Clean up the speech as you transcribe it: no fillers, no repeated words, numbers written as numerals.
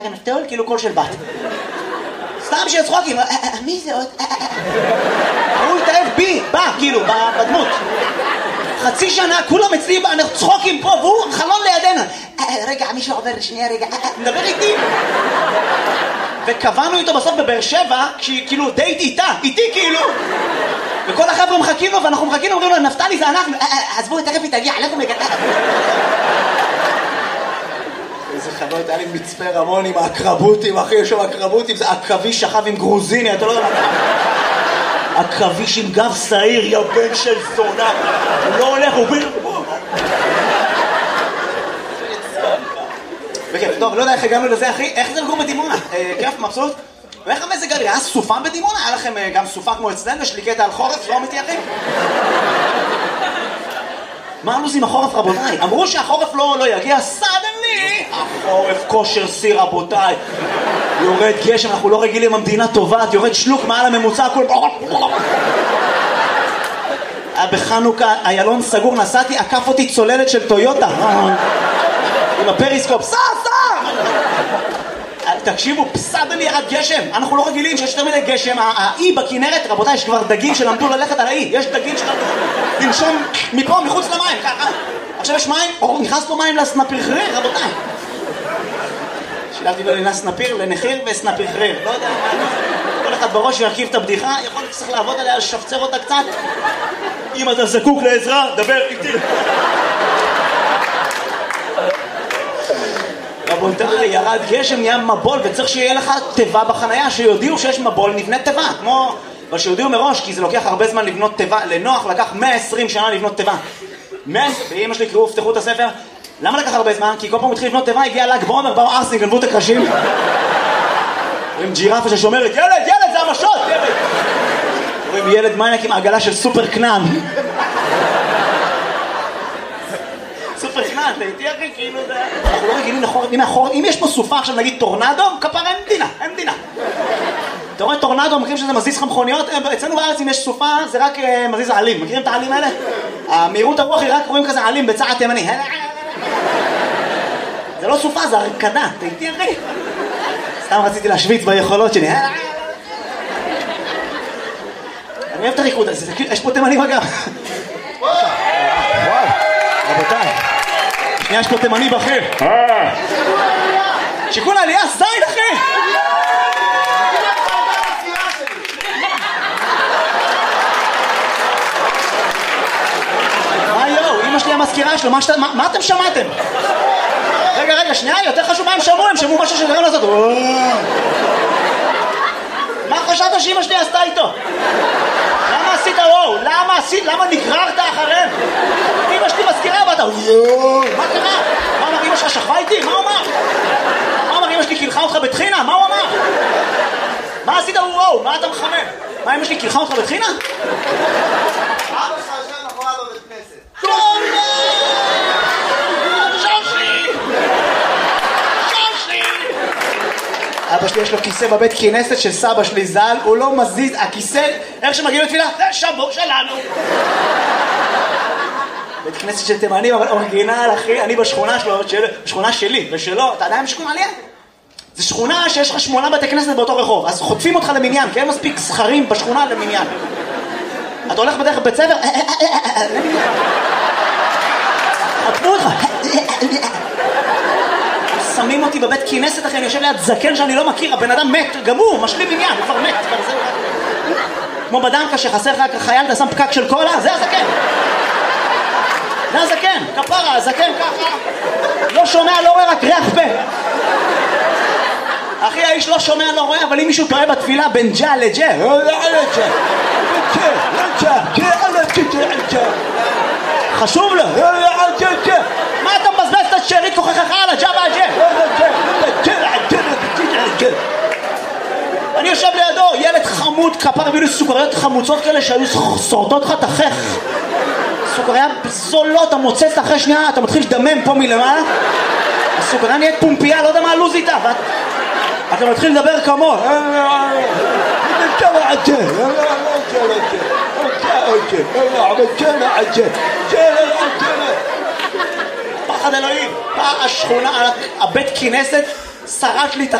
נפתול כאילו קול של בת. סתם בשביל צחוקים, מי זה עוד? הוא התאהב בי, בא, כאילו, בדמות. חצי שנה, כולם אצלי, אנחנו צחוקים פה, והוא חלון לידינו. רגע, מישהו עובר, שנייה, רגע, מדבר איתי. וקבענו איתו בסוף בבאר שבע, כאילו דייט איתי כאילו. וכל החבר'ה מחכים לו, ואנחנו מחכים לו, אומרים לו, נפתלי זה אנחנו. אז בואו, תכף היא תגיע, עליכם מגע. איזה חנות, היה לי מצפה רמון עם האקרבוטים, אחי, יש שם אקרבוטים, זה עכביש שכב עם גרוזיני, אתה לא יודע מה. עכביש עם גב שעיר, יא בן של זונה. הוא לא הולך, הוא בן... בכיף, טוב, לא יודע איך הגענו לזה, אחי. איך זה לגור בדימונה? כיף, מבסוט? ואיך המזג האוויר? היה סופה בדימונה? היה לכם גם סופה כמו אצלנו? יש לי קטע על חורף, לא אמיתי, אחי? מה הלו"ז עם החורף, רבותיי? אמרו שהחורף לא יגיע, סדנלי! החורף כושר סיר, רבותיי. יורד גשם, אנחנו לא רגילים, המדינה טובעת, יורד שלוק מעל הממוצע, הכל... בחנוכה, איילון סגור, נסעתי, עקף אותי צוללת של טויוטה. עם הפריסקופ, סע! תקשיבו, סדנלי ירד גשם. אנחנו לא רגילים שיש יותר מדי גשם. האי בכנרת, רבותיי, יש כבר דגים שלמדו ללכת על האי. יש דגים שלמדו לנשום מפה, מחוץ למים, ככה. עכשיו יש מים, נכנס פה מים לסנפיר חריר, רבותיי. שילבתי לו לסנפיר, לנחיר וסנפיר חריר. לא יודע, כל אחד בראש ירכיב את הבדיחה, יכול להיות שצריך לעבוד עליה, לשפצר אותה קצת. אם אתה זקוק לעזרה, דבר איתי. רבותיי, ירד גשם, נהיה מבול, וצריך שיהיה לך טבע בחנייה, שיודיעו שיש מבול, נבנה טבע, כמו... אבל שיודיעו מראש, כי זה לוקח הרבה זמן לבנות טבע, לנוח לקח 120 שנה לבנות טבע. ואמא שלי קראו, פתחו את הספר, למה לקח הרבה זמן? כי כל פעם התחיל לבנות טבע, הגיע ל"ג בעומר, באו ארסים, גנבו את הקרשים. רואים ג'ירפה ששומרת, ילד, זה המשות, ילד! רואים ילד מניאק עם העגלה של סופר קנן. סופר קנן, אתה איתי אחי, כאילו זה... אנחנו לא רגילים לחורף, אם יש פה סופה עכשיו נגיד טורנדו, כפרה אין מדינה. אתה רואה טורנדו, מכירים שזה מזיז לך מכוניות? אצלנו בארץ אם יש סופה זה רק מזיז העלים, מכירים את העלים האלה? המהירות הרוח היא רק רואים כזה עלים בצעד תימני. זה לא סופה, זה הרקדה, אתה איתי אחי? סתם רציתי להשוויץ ביכולות שלי. אני אוהב את הריקוד הזה, יש פה תימנים אגב. וואו, רבותיי. שנייה, יש פה תימני בכיר. שיקול העלייה, זין אחי! מה יואו, אמא שלי המזכירה שלו, מה אתם שמעתם? רגע, שנייה, יותר חשוב מה הם שמעו משהו שדרים לעשות. מה חשבת שאמא שלי עשתה איתו? למה עשית וואו? למה נגררת אחריהם? אמא שלי מזכירה ואתה מה קרה? מה אמר אמא שלך שכבה איתי? מה הוא אמר? מה אמר אמא שלי קילחה אותך בתחינה? מה הוא אמר? מה עשית וואו? מה אתה מחמם? מה אמא שלי קילחה אותך בתחינה? אבא שלך יושב מאחוריו בבית כנסת. שושי! אבא שלי יש לו כיסא בבית כנסת של סבא שלי ז"ל, הוא לא מזיז, הכיסא, איך שמגיעים לתפילה? זה שבור שלנו! בית כנסת של תימנים, אבל אורגינל, אחי, אני בשכונה שלו, בשכונה שלי ושלו, אתה יודע שכונה עלייה? זה שכונה שיש לך 8 בתי כנסת באותו רחוב, אז חוטפים אותך למניין, כי אין מספיק זכרים בשכונה למניין. אתה הולך בדרך בית ספר, חטפו אותך. שמים אותי בבית כנסת, אחי, אני יושב ליד זקן שאני לא מכיר, הבן אדם מת, גם הוא משלים עניין, הוא כבר מת. כמו בדנקה שחסר לך חייל, אתה שם פקק של קולה, זה הזקן. זה הזקן, כפרה, הזקן ככה. לא שומע, לא רואה, רק ריח פה. אחי, האיש לא שומע, לא רואה, אבל אם מישהו טועה בתפילה בין ג'ה לג'ה, חשוב לו. מה אתה מבזבז את השארית כוחך על הג'ה והג'ה? אני יושב לידו, ילד חמוד, כפר הביאו לי סוכריות חמוצות כאלה שהיו שורדות לך תחך. סוכריה זולות, אתה מוצץ אחרי שנייה, אתה מתחיל לדמם פה מלמעלה. הסוכריה נהיית פומפייה, לא יודע מה הלוז איתה. אתה מתחיל לדבר כמו פחד אלוהים. השכונה, הבית כנסת שרט לי את